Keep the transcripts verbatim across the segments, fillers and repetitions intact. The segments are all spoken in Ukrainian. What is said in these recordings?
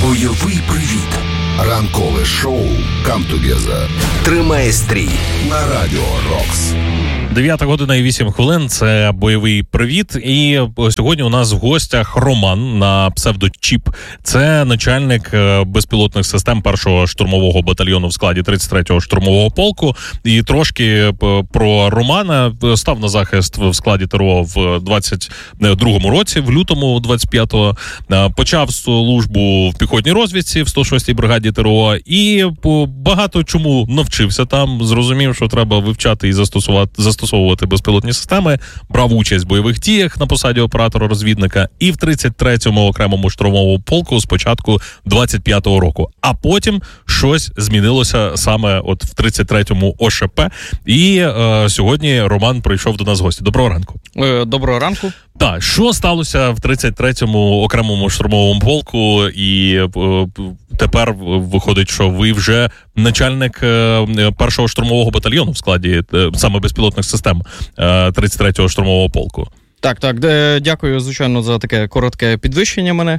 Бойовий привіт. Ранкове шоу «Come Together» тримає стрій на Радіо Рокс. дев'ята година і вісім хвилин, це бойовий привіт. І сьогодні у нас в гостях Роман на псевдочіп. Це начальник безпілотних систем першого штурмового батальйону в складі тридцять третього штурмового полку. І трошки про Романа. Став на захист в складі ТРО в двадцять другому році, в лютому двадцять п'ятого. Почав службу в піхотній розвідці в сто шостій бригаді ТРО. І багато чому навчився там. Зрозумів, що треба вивчати і застосувати застосовувати безпілотні системи, брав участь в бойових діях на посаді оператора-розвідника і в тридцять третьому окремому штурмовому полку з початку двадцять п'ятого року. А потім щось змінилося саме от в тридцять третьому О Ш П. І е, сьогодні Роман прийшов до нас в гості. Доброго ранку. Доброго ранку. Так, що сталося в тридцять третьому окремому штурмовому полку, і е, тепер виходить, що ви вже начальник е, першого штурмового батальйону в складі е, саме безпілотних систем е, тридцять третього штурмового полку. Так, так, дякую, звичайно, за таке коротке підвищення мене.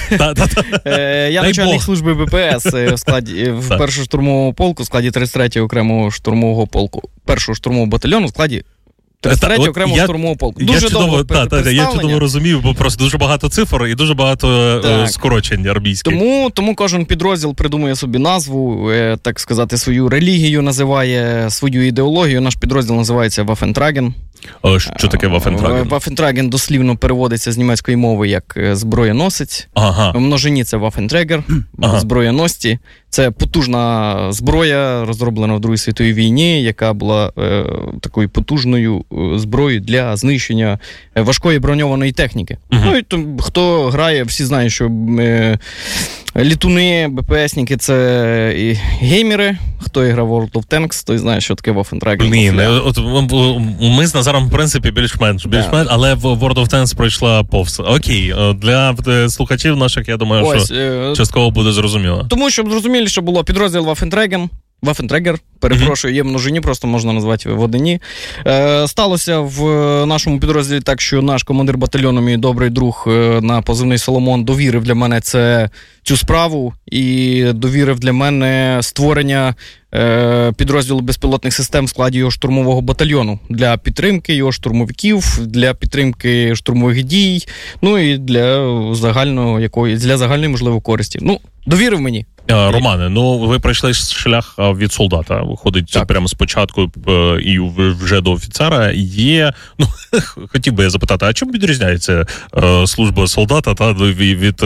Я начальник служби Б П С в складі в першому штурмовому полку, в складі тридцять третього окремого штурмового полку, першого штурмового батальйону в складі тридцять третього окремого я, штурмового полку. Дуже я чудово, та, та, я чудово розумів, бо просто дуже багато цифр і дуже багато так. скорочень армійських. Тому, тому кожен підрозділ придумує собі назву, так сказати, свою релігію називає, свою ідеологію. Наш підрозділ називається Waffentragen. О, що таке Waffentragen? Waffentragen дослівно переводиться з німецької мови як зброєносець. Ага. В множині це Waffenträger, ага. зброєносці. Це потужна зброя, розроблена в Другій світовій війні, яка була е, такою потужною зброєю для знищення важкої броньованої техніки. Uh-huh. Ну і то, хто грає, всі знають, що е, літуни, БПСники – це і геймери. Хто грав в World of Tanks, той знає, що таке Waffentragen. Ні, не, от, ми з Назаром, в принципі, більш-менш, більш-менш, але в World of Tanks пройшла повз. Окей, для слухачів наших, я думаю, Ось, що е... частково буде зрозуміло. Тому, щоб зрозуміли, що було підрозділ Waffentragen, Waffenträger, перепрошую, є множині, просто можна назвати в однині. Е, сталося в нашому підрозділі так, що наш командир батальйону, мій добрий друг на позивний Соломон, довірив для мене це, цю справу і довірив для мене створення е, підрозділу безпілотних систем в складі його штурмового батальйону для підтримки його штурмовиків, для підтримки штурмових дій, ну і для загального якої, для загальної, можливо, користі. Ну, довірив мені. Романе, ну ви пройшли шлях від солдата, виходить так. прямо спочатку і вже до офіцера. Є, ну, хотів би я запитати, а чим відрізняється служба солдата та від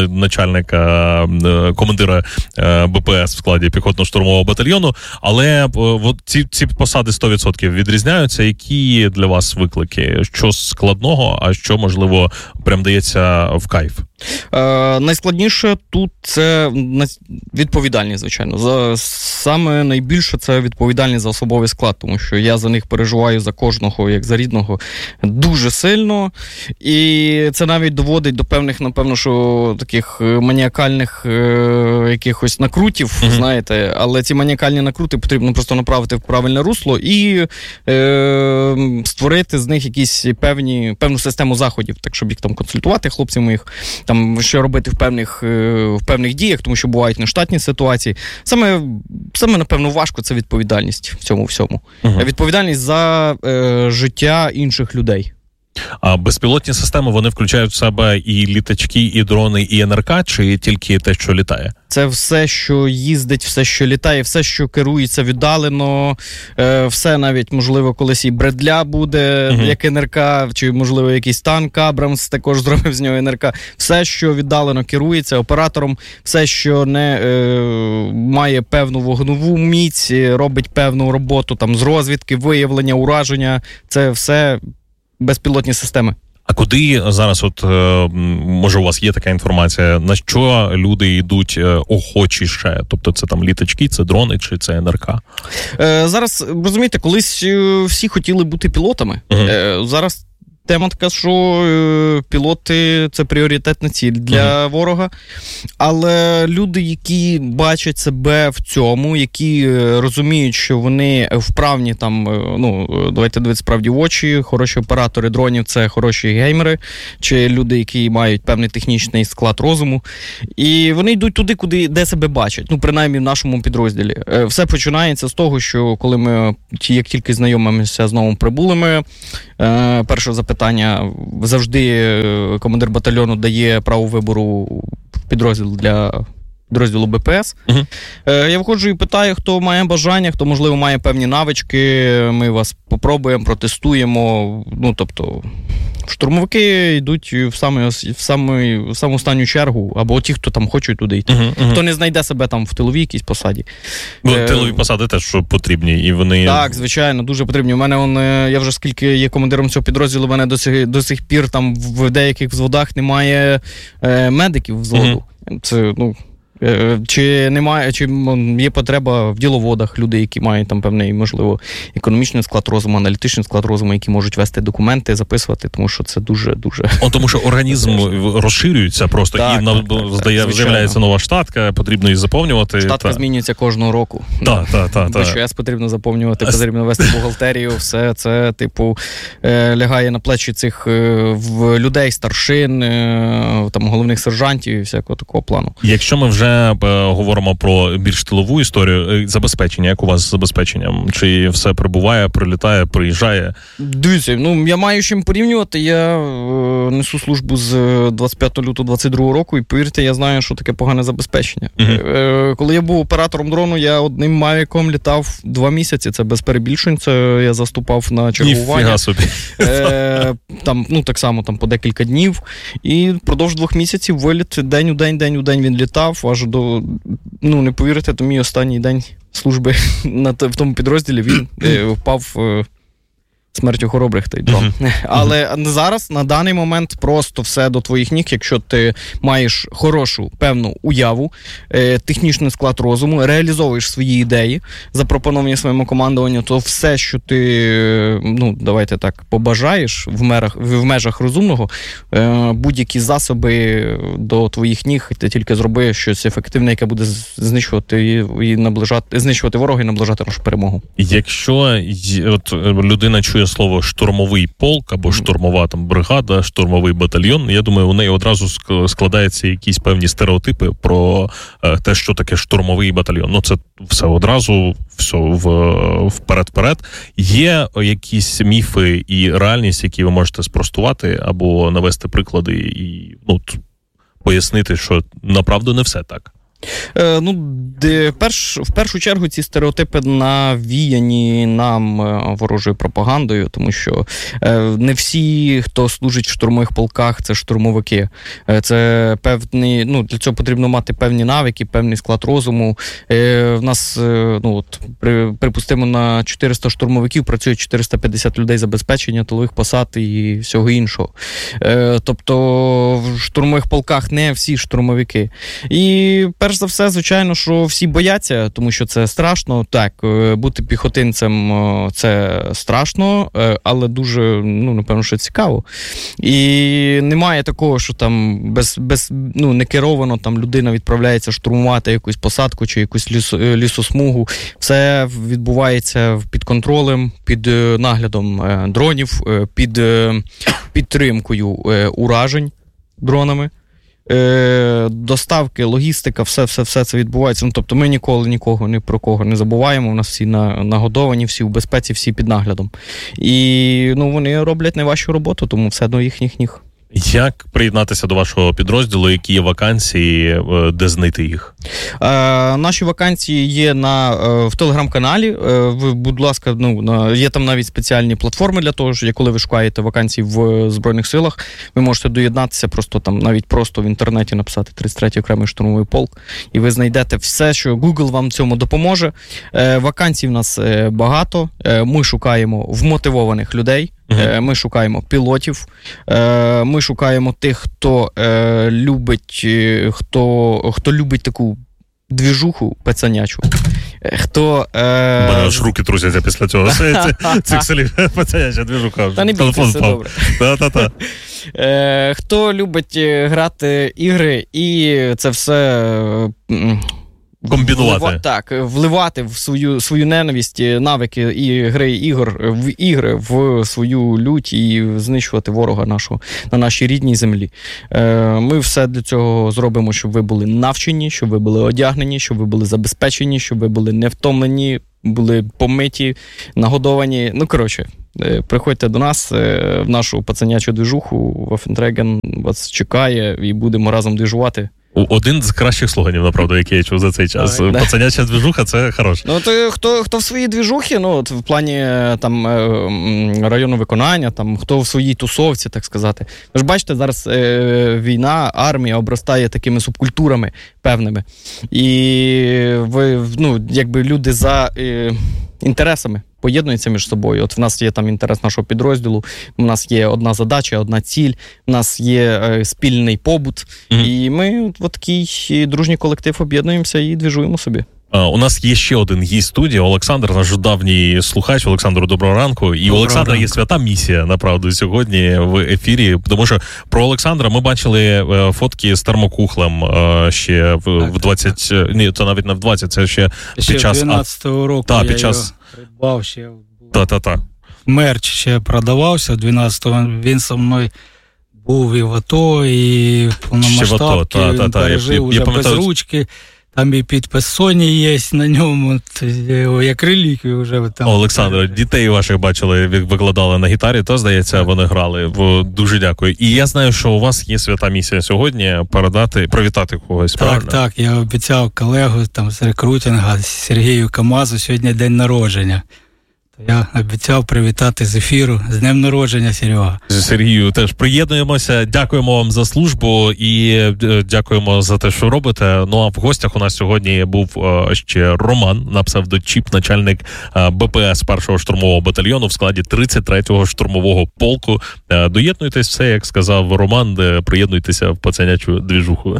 начальника, командира Б П С в складі піхотно-штурмового батальйону, але от ці, ці посади сто відсотків відрізняються. Які для вас виклики? Що складного, а що, можливо, прям дається в кайф? Е, найскладніше тут це відповідальність, звичайно. За, саме найбільше це відповідальність за особовий склад, тому що я за них переживаю, за кожного, як за рідного, дуже сильно. І це навіть доводить до певних, напевно, що таких маніакальних е, якихось накрутів, mm-hmm. знаєте, але ці маніакальні накрути потрібно просто направити в правильне русло і е, створити з них якісь певні, певну систему заходів, так, щоб їх там консультувати, хлопців моїх, там, що робити в певних, в певних діях, тому що бувають нештатні ситуації. Саме, саме напевно, важко це відповідальність в цьому всьому. Uh-huh. Відповідальність за е, життя інших людей. А безпілотні системи, вони включають в себе і літачки, і дрони, і Н Р К, чи тільки те, що літає? Це все, що їздить, все, що літає, все, що керується віддалено, все навіть, можливо, колись і Бредля буде, uh-huh. як Н Р К, чи, можливо, якийсь танк Абрамс також зробив з нього Н Р К. Все, що віддалено керується оператором, все, що не е, має певну вогневу міць, робить певну роботу там з розвідки, виявлення, ураження, це все безпілотні системи. А куди зараз, от, може, у вас є така інформація, на що люди йдуть охочіше? Тобто це там літачки, це дрони, чи це Н Р К? Е, зараз, розумієте, колись всі хотіли бути пілотами. Uh-huh. Е, зараз тема така, що е, пілоти – це пріоритетна ціль для uh-huh. ворога, але люди, які бачать себе в цьому, які розуміють, що вони вправні там, ну, давайте дивитися справді в очі, хороші оператори дронів – це хороші геймери, чи люди, які мають певний технічний склад розуму, і вони йдуть туди, куди, де себе бачать, ну, принаймні в нашому підрозділі. Все починається з того, що коли ми, як тільки знайомимося з новим прибулими, е, перше запитання, завжди командир батальйону дає право вибору в підрозділ для підрозділу БПС. Uh-huh. Е, я виходжу і питаю, хто має бажання, хто, можливо, має певні навички, ми вас попробуємо, протестуємо, ну, тобто штурмовики йдуть в саму, в саму, в саму останню чергу, або ті, хто там хочуть туди йти. Uh-huh, uh-huh. Хто не знайде себе там в тиловій якійсь посаді. Бо е, тилові посади теж потрібні, і вони... Так, звичайно, дуже потрібні. У мене, он, я вже скільки є командиром цього підрозділу, у мене до сих, до сих пір там в деяких взводах немає е, медиків взводу. Uh-huh. Це, ну... Чи немає, чи є потреба в діловодах, люди, які мають там певний, можливо, економічний склад розуму, аналітичний склад розуму, які можуть вести документи, записувати, тому що це дуже-дуже... О, тому що організм розширюється просто, так, і так, здає, так, з'являється нова штатка, потрібно її заповнювати. Штатка та... змінюється кожного року. Так, так, так. Бо що потрібно заповнювати, потрібно вести бухгалтерію, все це, типу, лягає на плечі цих в людей, старшин, там, головних сержантів і всякого такого плану. Якщо ми вже говоримо про більш тилову історію, забезпечення, як у вас з забезпеченням? Чи все прибуває, прилітає, приїжджає? Дивіться, ну, я маю з чим порівнювати. Я е, несу службу з двадцять п'ятого лютого двадцять другого року, і, повірте, я знаю, що таке погане забезпечення. Uh-huh. Е, коли я був оператором дрону, я одним мавіком літав два місяці, це без перебільшень, це я заступав на чергування. Ніфіга собі. Е, там, ну, так само там, по декілька днів, і впродовж двох місяців виліт день у день, день у день він літав, аж до, ну, не повірите, то мій останній день служби на, в тому підрозділі, він е, впав е, смертю хоробрих той дрон. Uh-huh. Але uh-huh. зараз, на даний момент, просто все до твоїх ніг, якщо ти маєш хорошу, певну уяву, е, технічний склад розуму, реалізовуєш свої ідеї, запропоновані своєму командуванню, то все, що ти, ну, давайте так, побажаєш в, мерах, в межах розумного, е, будь-які засоби до твоїх ніг, ти тільки зроби щось ефективне, яке буде знищувати і наближати, знищувати ворога і наближати нашу перемогу. Якщо от, людина чує слово штурмовий полк або штурмова там бригада, штурмовий батальйон, я думаю, у неї одразу складаються якісь певні стереотипи про е, те, що таке штурмовий батальйон. Ну, це все одразу, все в, вперед-вперед. Є якісь міфи і реальність, які ви можете спростувати або навести приклади і, ну, пояснити, що направду не все так? Е, ну, де, перш, в першу чергу ці стереотипи навіяні нам ворожою пропагандою, тому що е, не всі, хто служить в штурмових полках, це штурмовики. Е, це певні, ну, для цього потрібно мати певні навики, певний склад розуму. Е, в нас, е, ну, от, при, припустимо, на чотириста штурмовиків працює чотириста п'ятдесят людей забезпечення тилових посад і всього іншого. Е, тобто в штурмових полках не всі штурмовики. І перш за все, звичайно, що всі бояться, тому що це страшно. Так, бути піхотинцем – це страшно, але дуже, ну, напевно, що цікаво. І немає такого, що там без, без, ну, некеровано там людина відправляється штурмувати якусь посадку чи якусь ліс, лісосмугу. Все відбувається під контролем, під наглядом дронів, під підтримкою уражень дронами. Е, доставки, логістика, все-все-все це відбувається. Ну, тобто ми ніколи нікого ні про кого не забуваємо, у нас всі на, нагодовані, всі в безпеці, всі під наглядом. І, ну, вони роблять найважчу роботу, тому все до їхніх ніг. Як приєднатися до вашого підрозділу, які є вакансії, де знайти їх? Е, наші вакансії є на, в телеграм-каналі. Е, ви, будь ласка, ну, на, є там навіть спеціальні платформи для того, що коли ви шукаєте вакансії в Збройних силах, ви можете доєднатися, просто там навіть просто в інтернеті написати тридцять третій окремий штурмовий полк, і ви знайдете все, що Google вам цьому допоможе. Е, вакансій в нас багато. Е, ми шукаємо вмотивованих людей. Uh-huh. Ми шукаємо пілотів, ми шукаємо тих, хто любить, хто, хто любить таку двіжуху пацанячу. Хто... Е... Мене аж руки трусяться після цього. Цих слів. Пацаняча движуха. Та не бійся, все добре. Та-та-та. Хто любить грати ігри і це все... Комбінувати. Влива, так, вливати в свою, свою ненависть, навики і гри ігор, в ігри, в свою лють і знищувати ворога нашого на нашій рідній землі. Ми все для цього зробимо, щоб ви були навчені, щоб ви були одягнені, щоб ви були забезпечені, щоб ви були не втомлені, були помиті, нагодовані. Ну, коротше, приходьте до нас в нашу пацанячу движуху, Waffen-Tragen вас чекає і будемо разом движувати. Один з кращих слоганів, направду, який я чув за цей час. Так, пацаняча движуха, це хороше. Ну, то хто, хто в своїй движухі, ну, от в плані там району виконання, там, хто в своїй тусовці, так сказати. Ви ж бачите, зараз е, війна, армія обростає такими субкультурами певними. І ви, ну, якби люди за е, інтересами поєднуються між собою. От в нас є там інтерес нашого підрозділу, у нас є одна задача, одна ціль, у нас є е, спільний побут, mm-hmm. і ми от такий дружній колектив об'єднуємося і двіжуємо собі. У нас є ще один гість студії, Олександр, наш давній слухач. Олександру, доброго ранку. І у Олександра ранку. Є свята місія, направду, сьогодні в ефірі. Тому що про Олександра ми бачили фотки з термокухлем ще в, в двадцять... Ні, це навіть не в двадцять, це ще, ще під час... дванадцятого року та, я під час... його придбав ще. Та-та-та. Мерч ще продавався в дванадцятому. Він со мною був і в АТО, і в повномасштабці. Він пережив уже без ручки. Там і підпис Соні є на ньому, як реліквію вже там. Олександр, дітей ваших бачили, викладали на гітарі, то, здається, вони грали. Дуже дякую. І я знаю, що у вас є свята місія сьогодні передати, привітати когось, так, правильно? Так, так, я обіцяв колегу там з рекрутинга Сергію Камазу сьогодні день народження. Я обіцяв привітати з ефіру. З днем народження, Серега. Сергію, теж приєднуємося. Дякуємо вам за службу і дякуємо за те, що робите. Ну, а в гостях у нас сьогодні був ще Роман на псевдочіп, начальник БПС першого штурмового батальйону в складі тридцять третього штурмового полку. Доєднуйтесь все, як сказав Роман, приєднуйтеся в пацанячу двіжуху.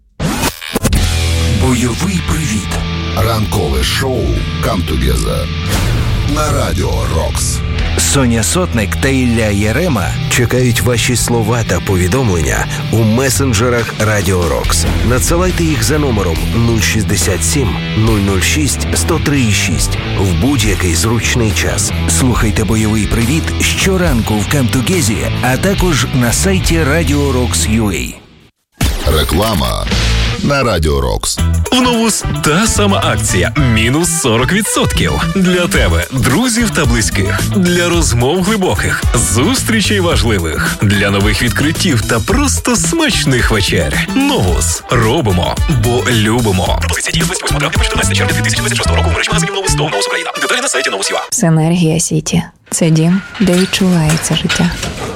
Бойовий привіт. Ранкове шоу «Come Together» на Радіо Рокс. Соня Сотник та Ілля Єрема чекають ваші слова та повідомлення у месенджерах Радіо Рокс. Надсилайте їх за номером нуль шістдесят сім нуль нуль шість сто три шість в будь-який зручний час. Слухайте бойовий привіт щоранку в Камтугезі, а також на сайті радіо рокс крапка ю а. Реклама на Радіо Рокс. В Новус та сама акція. Мінус сорок відсотків. Для тебе, друзів та близьких. Для розмов глибоких, зустрічей важливих. Для нових відкриттів та просто смачних вечер. Новус. Робимо, бо любимо. Пропозиція діє з двадцять восьмого травня по чотирнадцяте червня дві тисячі двадцять шостого року в мережі магазинів Новус до Новус Україна. Деталі на сайті Новус.ua. Синергія Сіті. Це дім, де відчувається життя.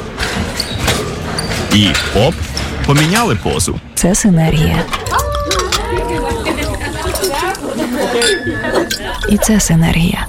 І оп, поміняли позу. Це синергія. І це синергія.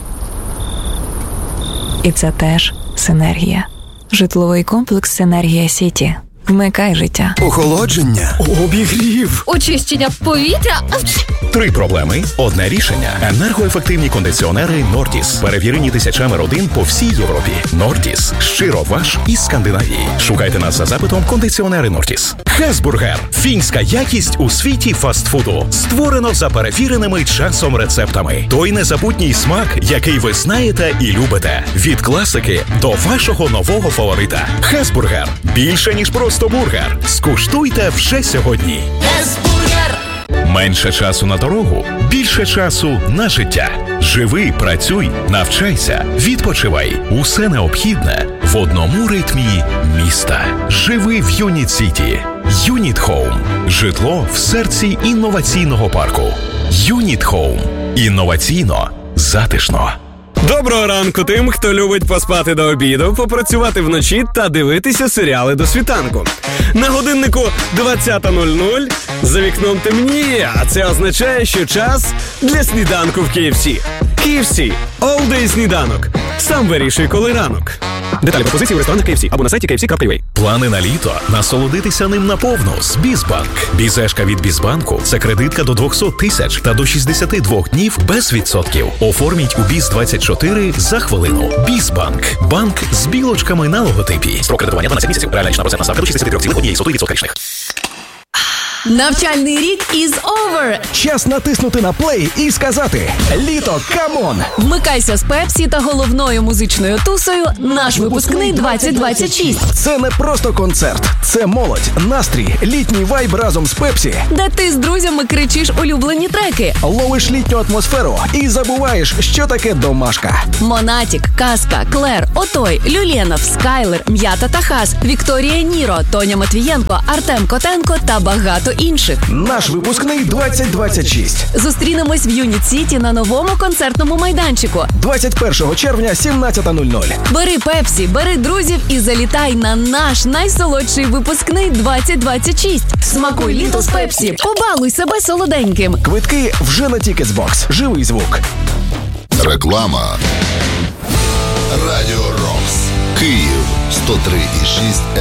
І це теж синергія. Житловий комплекс «Синергія Сіті». Вмикай життя. Охолодження. Обігрів. Очищення повітря. Три проблеми. Одне рішення. Енергоефективні кондиціонери Нордіс. Перевірені тисячами родин по всій Європі. Нордіс. Щиро ваш із Скандинавії. Шукайте нас за запитом кондиціонери Нордіс. Хесбургер. Фінська якість у світі фастфуду. Створено за перевіреними часом рецептами. Той незабутній смак, який ви знаєте і любите. Від класики до вашого нового фаворита. Хесбургер. Більше, ніж просто бургер. Скуштуйте вже сьогодні. Хесбургер. Менше часу на дорогу, більше часу на життя. Живи, працюй, навчайся, відпочивай. Усе необхідне в одному ритмі міста. Живи в Юніт Сіті. Юніт Хоум. Житло в серці інноваційного парку. Юніт Хоум. Інноваційно, затишно. Доброго ранку тим, хто любить поспати до обіду, попрацювати вночі та дивитися серіали до світанку. На годиннику двадцята нуль нуль, за вікном темніє, а це означає, що час для сніданку в кей еф сі. кей еф сі. All Day сніданок. Сам вирішуй, коли ранок. Деталі пропозиції в ресторанах кей еф сі або на сайті кей еф сі крапка ю а. Плани на літо. Насолодитися ним наповну з Бізбанк. Бізешка від Бізбанку – це кредитка до двісті тисяч та до шістдесят два днів без відсотків. Оформіть у Біз двадцять чотири за хвилину. Бізбанк. Банк з білочками на логотипі. Строк кредитування дванадцять місяців. Реальна річна процентна ставка до шістдесят три цілих одна сотих відсотка річних. Навчальний рік is over. Час натиснути на плей і сказати «Літо, камон!». Вмикайся з Пепсі та головною музичною тусою «Наш випускний двадцять двадцять шість». Це не просто концерт. Це молодь, настрій, літній вайб разом з Пепсі. Де ти з друзями кричиш улюблені треки. Ловиш літню атмосферу і забуваєш, що таке домашка. Монатік, Казка, Клер, Отой, Люленов, Скайлер, М'ята та Хас, Вікторія Ніро, Тоня Матвієнко, Артем Котенко та багато інших. Наш випускний двадцять двадцять шість. Зустрінемось в Юніт Сіті на новому концертному майданчику. двадцять першого червня, сімнадцята нуль нуль. Бери Пепсі, бери друзів і залітай на наш найсолодший випускний двадцять двадцять шість. Смакуй літо з Пепсі. Побалуй себе солоденьким. Квитки вже на Тікетсбокс. Живий звук. Реклама. Радіо Рокс. Київ сто три і шість